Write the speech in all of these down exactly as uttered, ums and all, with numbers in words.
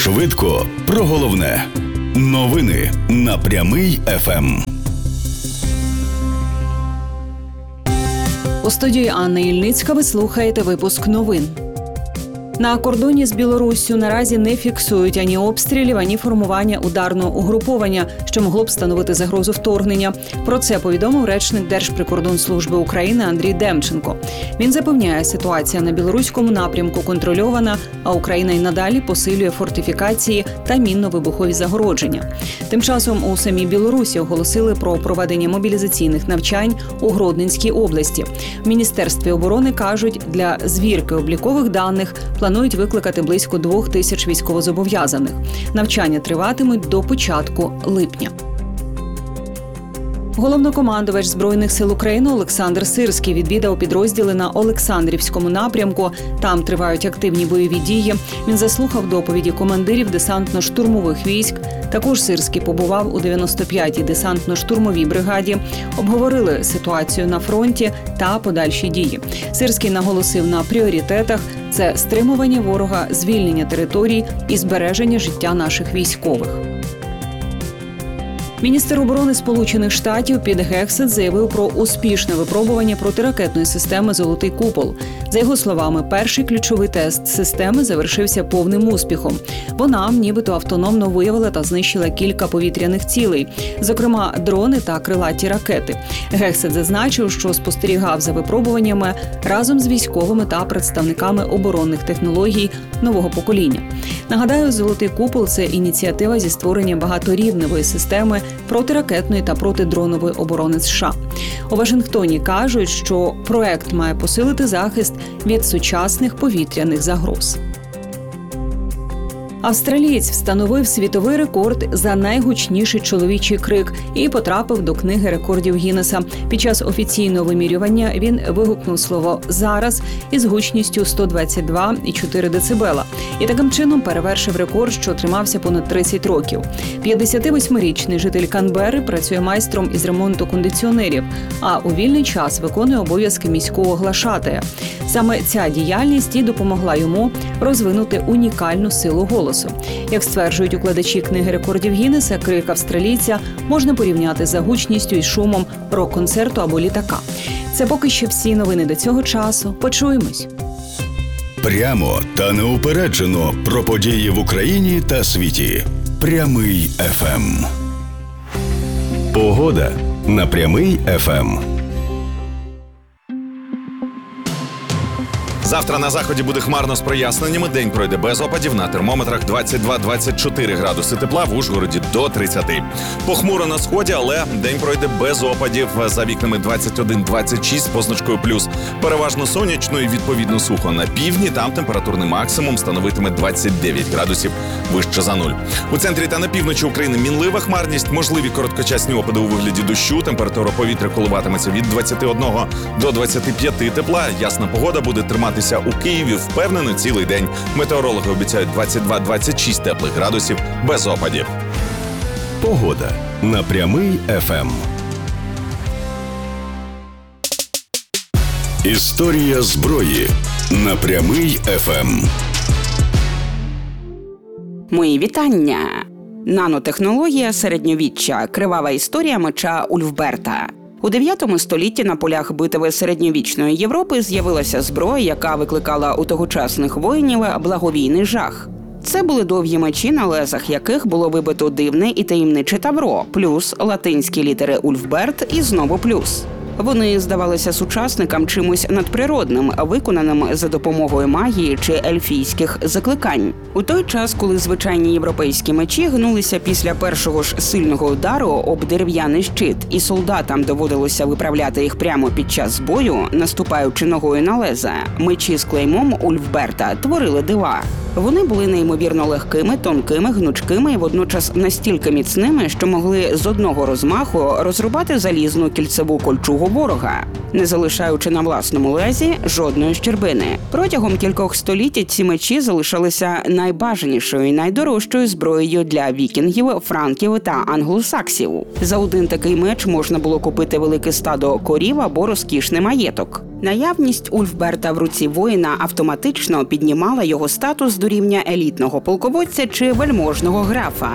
Швидко про головне. Новини на Прямий еф ем. У студії Анна Ільницька ви слухаєте випуск новин. На кордоні з Білоруссю наразі не фіксують ані обстрілів, ані формування ударного угруповання, що могло б становити загрозу вторгнення. Про це повідомив речник Держприкордонслужби України Андрій Демченко. Він запевняє, ситуація на білоруському напрямку контрольована, а Україна й надалі посилює фортифікації та мінно-вибухові загородження. Тим часом у самій Білорусі оголосили про проведення мобілізаційних навчань у Гродненській області. В Міністерстві оборони кажуть, для звірки облікових даних планують викликати близько двох тисяч військовозобов'язаних. Навчання триватимуть до початку липня. Головнокомандувач Збройних сил України Олександр Сирський відвідав підрозділи на Олександрівському напрямку. Там тривають активні бойові дії. Він заслухав доповіді командирів десантно-штурмових військ. Також Сирський побував у дев'яносто п'ятій десантно-штурмовій бригаді. Обговорили ситуацію на фронті та подальші дії. Сирський наголосив на пріоритетах – це стримування ворога, звільнення територій і збереження життя наших військових. Міністр оборони Сполучених Штатів Піт Гексет заявив про успішне випробування протиракетної системи «Золотий купол». За його словами, перший ключовий тест системи завершився повним успіхом. Вона нібито автономно виявила та знищила кілька повітряних цілей, зокрема дрони та крилаті ракети. Гексет зазначив, що спостерігав за випробуваннями разом з військовими та представниками оборонних технологій нового покоління. Нагадаю, «Золотий купол» – це ініціатива зі створення багаторівневої системи протиракетної та протидронової оборони США. У Вашингтоні кажуть, що проект має посилити захист від сучасних повітряних загроз. Австралієць встановив світовий рекорд за найгучніший чоловічий крик і потрапив до книги рекордів Гіннеса. Під час офіційного вимірювання він вигукнув слово «зараз» із гучністю сто двадцять два і чотири децибела. І таким чином перевершив рекорд, що тримався понад тридцять років. п'ятдесятивосьмирічний житель Канберри працює майстром із ремонту кондиціонерів, а у вільний час виконує обов'язки міського глашатая. Саме ця діяльність і допомогла йому розвинути унікальну силу голосу. Як стверджують укладачі книги рекордів Гіннеса, крик австралійця можна порівняти за гучністю і шумом рок-концерту або літака. Це поки що всі новини до цього часу. Почуємось. Прямо та неупереджено про події в Україні та світі. Прямий еф ем. Погода на Прямий еф ем. Завтра на заході буде хмарно з проясненнями, день пройде без опадів, на термометрах двадцять два - двадцять чотири градуси тепла, в Ужгороді до тридцяти. Похмуро на сході, але день пройде без опадів, за вікнами двадцять один - двадцять шість з позначкою плюс. Переважно сонячно і відповідно сухо. На півдні там температурний максимум становитиме двадцять дев'ять градусів вище за нуль. У центрі та на півночі України мінлива хмарність, можливі короткочасні опади у вигляді дощу, температура повітря коливатиметься від двадцяти одного до двадцяти п'яти тепла, ясна погода буде тримати у Києві впевнено цілий день. Метеорологи обіцяють двадцять два - двадцять шість теплих градусів без опадів. Погода на Прямий еф ем. Історія зброї на Прямий еф ем. Мої вітання. Нанотехнологія середньовіччя. Кривава історія меча Ульфберта. У дев'ятому столітті на полях битви середньовічної Європи з'явилася зброя, яка викликала у тогочасних воїнів благовійний жах. Це були довгі мечі, на лезах яких було вибито дивне і таємниче тавро, плюс латинські літери Ульфберт і знову плюс. Вони здавалися сучасникам чимось надприродним, виконаним за допомогою магії чи ельфійських закликань. У той час, коли звичайні європейські мечі гнулися після першого ж сильного удару об дерев'яний щит, і солдатам доводилося виправляти їх прямо під час бою, наступаючи ногою на леза, мечі з клеймом Ульфберта творили дива. Вони були неймовірно легкими, тонкими, гнучкими і водночас настільки міцними, що могли з одного розмаху розрубати залізну кільцеву кольчугу ворога, не залишаючи на власному лезі жодної щербини. Протягом кількох століть ці мечі залишалися найбажанішою і найдорожчою зброєю для вікінгів, франків та англосаксів. За один такий меч можна було купити велике стадо корів або розкішний маєток. Наявність Ульфберта в руці воїна автоматично піднімала його статус до рівня елітного полководця чи вельможного графа.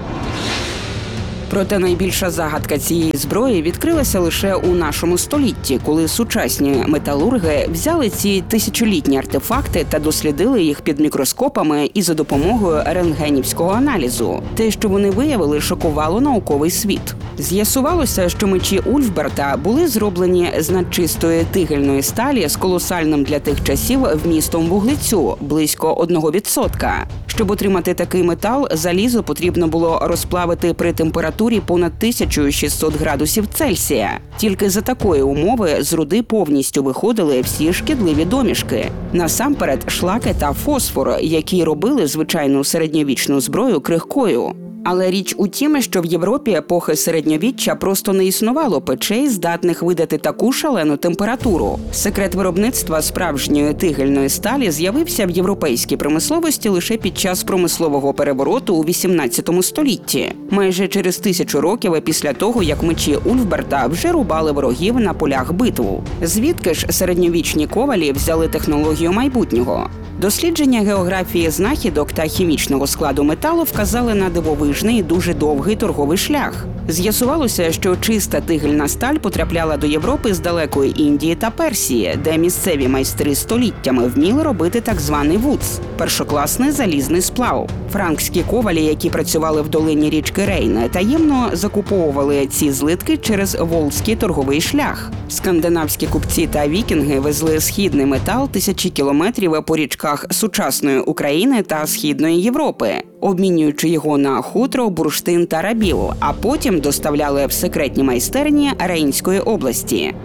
Проте найбільша загадка цієї зброї відкрилася лише у нашому столітті, коли сучасні металурги взяли ці тисячолітні артефакти та дослідили їх під мікроскопами і за допомогою рентгенівського аналізу. Те, що вони виявили, шокувало науковий світ. З'ясувалося, що мечі Ульфберта були зроблені з надчистої тигельної сталі з колосальним для тих часів вмістом вуглецю – близько одного відсотка. Щоб отримати такий метал, залізо потрібно було розплавити при температурі понад тисяча шістсот градусів Цельсія. Тільки за такої умови з руди повністю виходили всі шкідливі домішки. Насамперед шлаки та фосфор, які робили звичайну середньовічну зброю крихкою. Але річ у тім, що в Європі епохи середньовіччя просто не існувало печей, здатних видати таку шалену температуру. Секрет виробництва справжньої тигельної сталі з'явився в європейській промисловості лише під час промислового перевороту у вісімнадцятому столітті. Майже через тисячу років після того, як мечі Ульфберта вже рубали ворогів на полях битв. Звідки ж середньовічні ковалі взяли технологію майбутнього? Дослідження географії знахідок та хімічного складу металу вказали на дивовижний і дуже довгий торговий шлях. З'ясувалося, що чиста тигельна сталь потрапляла до Європи з далекої Індії та Персії, де місцеві майстри століттями вміли робити так званий вуц – першокласний залізний сплав. Франкські ковалі, які працювали в долині річки Рейн, таємно закуповували ці злитки через Волзький торговий шлях. Скандинавські купці та вікінги везли східний метал тисячі кілометрів по річках сучасної України та Східної Європи, обмінюючи його на хутро, бурштин та рабіл, а потім доставляли в секретні майстерні Рейнської області.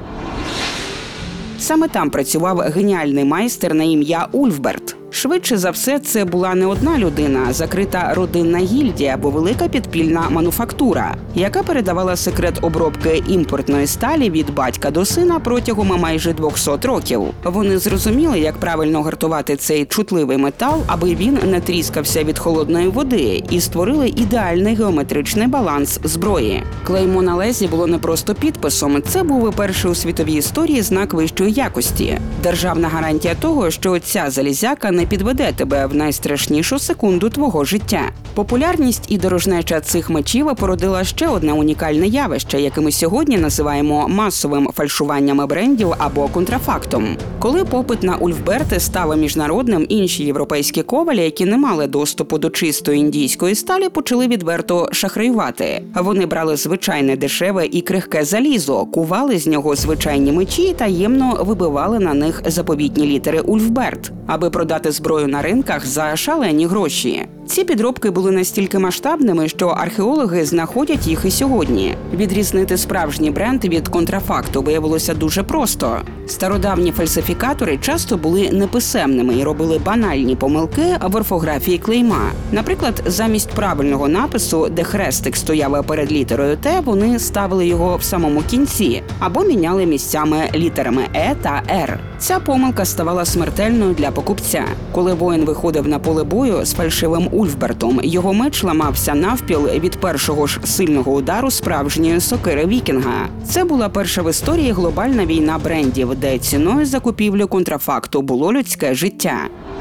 Саме там працював геніальний майстер на ім'я Ульфберт. Швидше за все, це була не одна людина, а закрита родинна гільдія або велика підпільна мануфактура, яка передавала секрет обробки імпортної сталі від батька до сина протягом майже двохсот років. Вони зрозуміли, як правильно гартувати цей чутливий метал, аби він не тріскався від холодної води, і створили ідеальний геометричний баланс зброї. Клеймо на лезі було не просто підписом, це був перший у світовій історії знак вищої якості. Державна гарантія того, що ця залізяка не підведе тебе в найстрашнішу секунду твого життя. Популярність і дорожнеча цих мечів породила ще одне унікальне явище, яке ми сьогодні називаємо масовим фальшуванням брендів або контрафактом. Коли попит на Ульфберти став міжнародним, інші європейські ковалі, які не мали доступу до чистої індійської сталі, почали відверто шахраювати. Вони брали звичайне дешеве і крихке залізо, кували з нього звичайні мечі і таємно вибивали на них заповітні літери Ульфберт, аби продати зброю на ринках за шалені гроші. Ці підробки були настільки масштабними, що археологи знаходять їх і сьогодні. Відрізнити справжній бренд від контрафакту виявилося дуже просто. Стародавні фальсифікатори часто були неписемними і робили банальні помилки в орфографії клейма. Наприклад, замість правильного напису, де хрестик стояв перед літерою Т, вони ставили його в самому кінці або міняли місцями літерами Е та Р. Ця помилка ставала смертельною для покупця. Коли воїн виходив на поле бою з фальшивим Ульфбертом, його меч ламався навпіл від першого ж сильного удару справжньої сокири вікінга. Це була перша в історії глобальна війна брендів, де ціною закупівлі контрафакту було людське життя.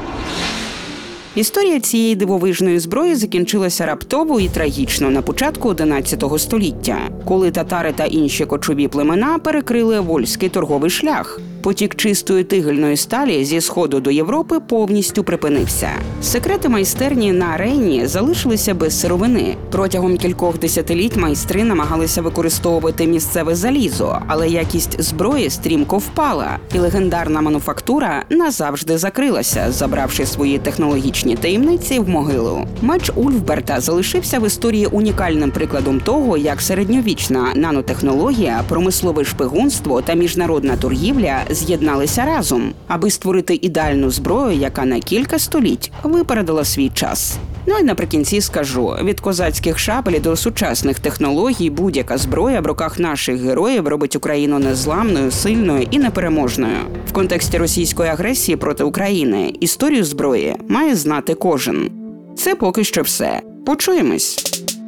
Історія цієї дивовижної зброї закінчилася раптово і трагічно на початку одинадцятого століття, коли татари та інші кочові племена перекрили Вольський торговий шлях. Потік чистої тигельної сталі зі сходу до Європи повністю припинився. Секрети майстерні на Рейні залишилися без сировини. Протягом кількох десятиліть майстри намагалися використовувати місцеве залізо, але якість зброї стрімко впала, і легендарна мануфактура назавжди закрилася, забравши свої технологічні таємниці в могилу. Меч Ульфберта залишився в історії унікальним прикладом того, як середньовічна нанотехнологія, промислове шпигунство та міжнародна торгівля з'єдналися разом, аби створити ідеальну зброю, яка на кілька століть випередила свій час. Ну і наприкінці скажу, від козацьких шабель до сучасних технологій будь-яка зброя в руках наших героїв робить Україну незламною, сильною і непереможною. В контексті російської агресії проти України історію зброї має знати кожен. Це поки що все. Почуємось!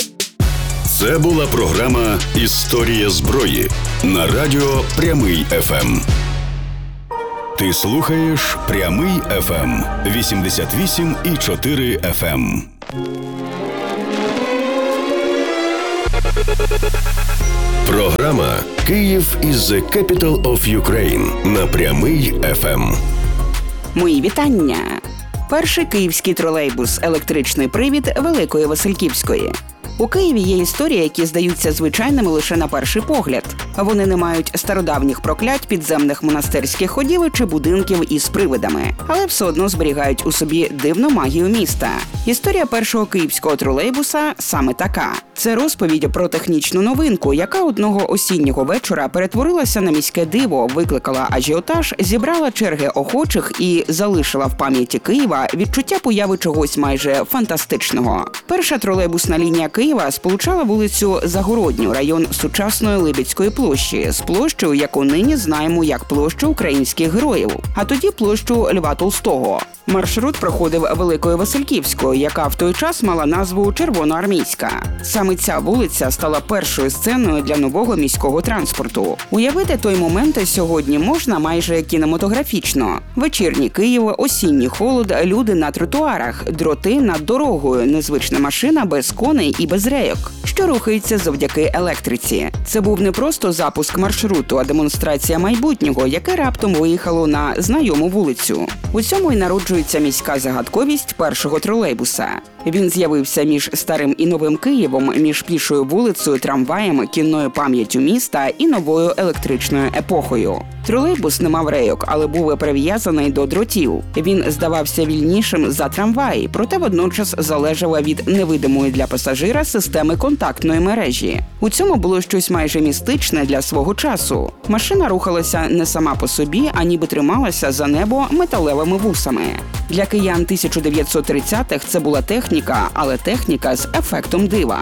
Це була програма «Історія зброї» на радіо Прямий еф ем. Ти слухаєш Прямий еф ем вісімдесят вісім і чотири еф ем. Програма «Київ is the capital of Ukraine» на Прямий еф ем. Мої вітання! Перший київський тролейбус «Електричний привід» Великої Васильківської. У Києві є історії, які здаються звичайними лише на перший погляд. Вони не мають стародавніх проклять, підземних монастирських ходів чи будинків із привидами, але все одно зберігають у собі дивну магію міста. Історія першого київського тролейбуса саме така. Це розповідь про технічну новинку, яка одного осіннього вечора перетворилася на міське диво, викликала ажіотаж, зібрала черги охочих і залишила в пам'яті Києва відчуття появи чогось майже фантастичного. Перша тролейбусна лінія Києва сполучала вулицю Загородню, район сучасної Либідської площі, з площею, яку нині знаємо як площу українських героїв, а тоді площу Льва Толстого. Маршрут проходив Великою Васильківською, яка в той час мала назву Червоноармійська. Саме ця вулиця стала першою сценою для нового міського транспорту. Уявити той момент сьогодні можна майже кінематографічно. Вечірній Київ, осінній холод, люди на тротуарах, дроти над дорогою, незвична машина без коней і без рейок, що рухається завдяки електриці. Це був не просто запуск маршруту, а демонстрація майбутнього, яке раптом виїхало на знайому вулицю. У цьому й народжується міська загадковість першого тролейбуса. Він з'явився між старим і новим Києвом, між пішою вулицею, трамваєм, кінною пам'яттю міста і новою електричною епохою. Тролейбус не мав рейок, але був прив'язаний до дротів. Він здавався вільнішим за трамвай, проте водночас залежав від невидимої для пасажира системи контактної мережі. У цьому було щось майже містичне для свого часу. Машина рухалася не сама по собі, а ніби трималася за небо металевими вусами. Для киян тисяча дев'ятсот тридцятих це була техніка, але техніка з ефектом дива.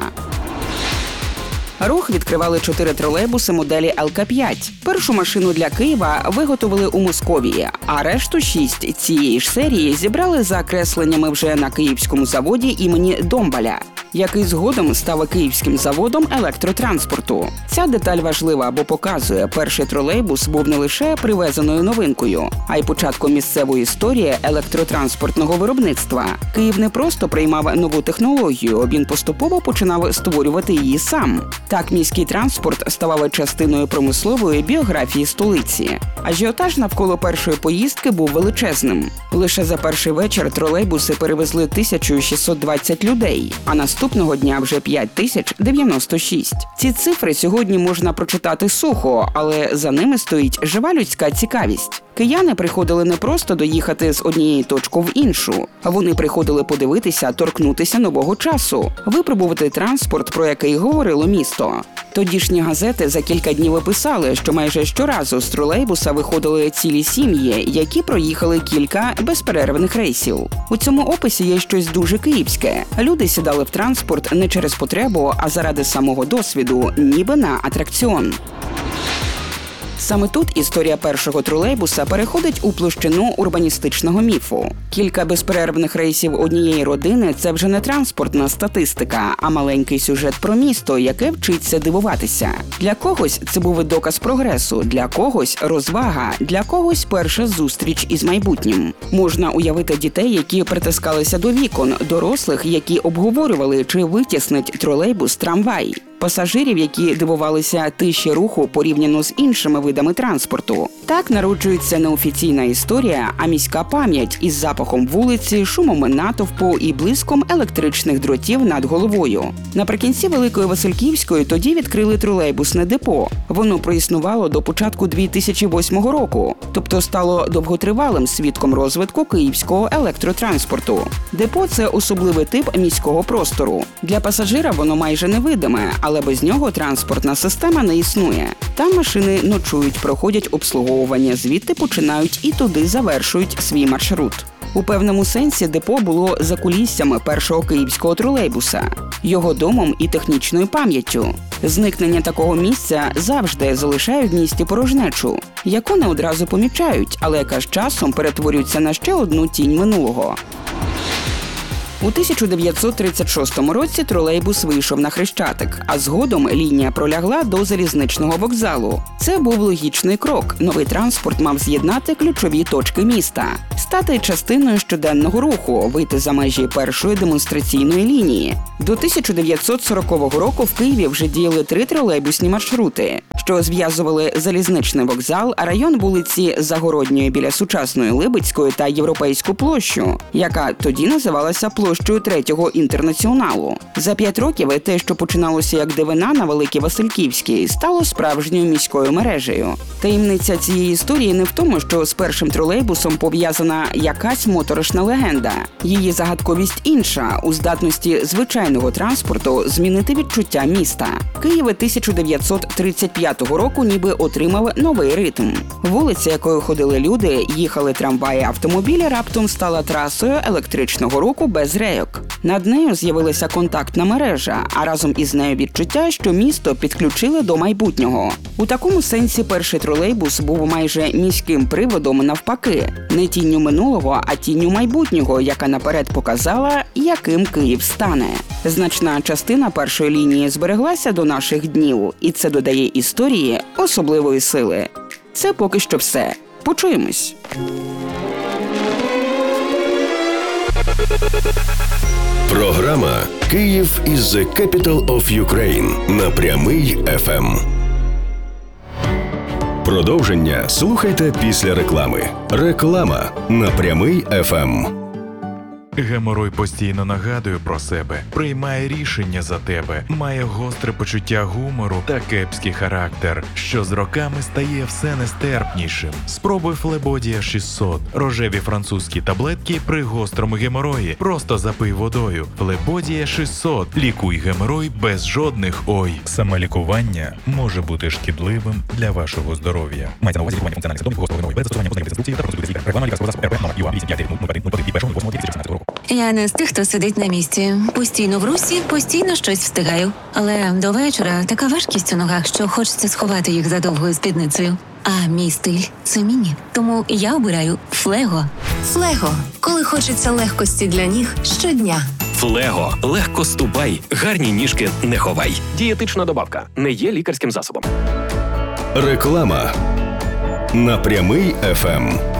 Рух відкривали чотири тролейбуси моделі ел ка п'ять. Першу машину для Києва виготовили у Московії, а решту шість цієї ж серії зібрали за кресленнями вже на київському заводі імені Домбаля, який згодом став Київським заводом електротранспорту. Ця деталь важлива, бо показує, перший тролейбус був не лише привезеною новинкою, а й початком місцевої історії електротранспортного виробництва. Київ не просто приймав нову технологію, він поступово починав створювати її сам. Так міський транспорт ставав частиною промислової біографії столиці. Ажіотаж навколо першої поїздки був величезним. Лише за перший вечір тролейбуси перевезли тисячу шістсот двадцять людей, а наступного дня вже п'ять тисяч дев'яносто шість. Ці цифри сьогодні можна прочитати сухо, але за ними стоїть жива людська цікавість. Кияни приходили не просто доїхати з однієї точки в іншу. Вони приходили подивитися, торкнутися нового часу, випробувати транспорт, про який говорило місто. Тодішні газети за кілька днів писали, що майже щоразу з тролейбуса виходили цілі сім'ї, які проїхали кілька безперервних рейсів. У цьому описі є щось дуже київське. Люди сідали в транспорт не через потребу, а заради самого досвіду, ніби на атракціон. Саме тут історія першого тролейбуса переходить у площину урбаністичного міфу. Кілька безперервних рейсів однієї родини – це вже не транспортна статистика, а маленький сюжет про місто, яке вчиться дивуватися. Для когось це був доказ прогресу, для когось – розвага, для когось – перша зустріч із майбутнім. Можна уявити дітей, які притискалися до вікон, дорослих, які обговорювали, чи витіснить тролейбус трамвай. Пасажирів, які дивувалися тиші руху порівняно з іншими видами транспорту. Так народжується не офіційна історія, а міська пам'ять із запахом вулиці, шумом натовпу і блиском електричних дротів над головою. Наприкінці Великої Васильківської тоді відкрили тролейбусне депо. Воно проіснувало до початку дві тисячі восьмого року, тобто стало довготривалим свідком розвитку київського електротранспорту. Депо – це особливий тип міського простору. Для пасажира воно майже невидиме, але без нього транспортна система не існує. Там машини ночують, проходять обслуговування, звідти починають і туди завершують свій маршрут. У певному сенсі депо було закуліссями першого київського тролейбуса, його домом і технічною пам'яттю. Зникнення такого місця завжди залишає в місті порожнечу, яку не одразу помічають, але яка з часом перетворюється на ще одну тінь минулого. У тисяча дев'ятсот тридцять шостому році тролейбус вийшов на Хрещатик, а згодом лінія пролягла до залізничного вокзалу. Це був логічний крок. Новий транспорт мав з'єднати ключові точки міста, стати частиною щоденного руху, вийти за межі першої демонстраційної лінії. До тисяча дев'ятсот сорокового року в Києві вже діяли три тролейбусні маршрути, що зв'язували залізничний вокзал, район вулиці Загородньої біля сучасної Либицької та Європейську площу, яка тоді називалася площею Третього інтернаціоналу. За п'ять років те, що починалося як дивина на Великій Васильківській, стало справжньою міською мережею. Таємниця цієї історії не в тому, що з першим тролейбусом пов'язана якась моторошна легенда. Її загадковість інша – у здатності звичайного транспорту змінити відчуття міста. Київ тисяча дев'ятсот тридцять п'ятого року ніби отримав новий ритм. Вулиця, якою ходили люди, їхали трамваї, автомобілі, раптом стала трасою електричного руху без рейок. Над нею з'явилася контактна мережа, а разом із нею відчуття, що місто підключили до майбутнього. У такому сенсі перший тролейбус був майже міським приводом навпаки. Не тінню минулого, а тінню майбутнього, яка наперед показала, яким Київ стане. Значна частина першої лінії збереглася до наших днів, і це додає історії особливої сили. Це поки що все. Почуємось. Програма «Київ is the capital of Ukraine» на Прямий еф ем. Продовження слухайте після реклами. Реклама на Прямий еф ем. Геморой постійно нагадує про себе, приймає рішення за тебе, має гостре почуття гумору та кепський характер, що з роками стає все нестерпнішим. Спробуй Флебодія шістсот. Рожеві французькі таблетки при гострому геморої. Просто запий водою. Флебодія шістсот. Лікуй геморой без жодних ой. Самолікування може бути шкідливим для вашого здоров'я. Мається на увазі лікування функціональних симптомів гострого геморою без застосування позначних інструкцій та процедури лікаря. Реклама лікарського засобу РП номер ю а вісім п'ять нуль один нуль один і першого восьмого дві тисячі шістнадцятого року. Я не з тих, хто сидить на місці. Постійно в русі, постійно щось встигаю. Але до вечора така важкість у ногах, що хочеться сховати їх за довгою спідницею. А мій стиль – це міні. Тому я обираю Флего. Флего. Коли хочеться легкості для ніг щодня. Флего. Легко ступай. Гарні ніжки не ховай. Дієтична добавка. Не є лікарським засобом. Реклама на Прямий еф ем.